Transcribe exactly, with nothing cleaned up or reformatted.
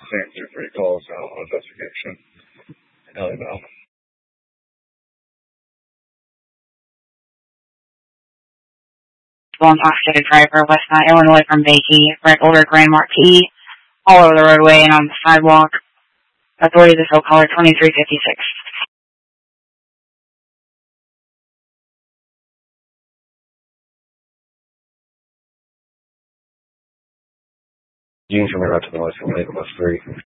Same two three calls now on investigation. Hell no. One intoxicated driver, Westmont, Illinois from Bakey, red older Grand Marquis, all over the roadway and on the sidewalk. Authorities is still caller twenty-three fifty-six. You can come right to the west, bus three.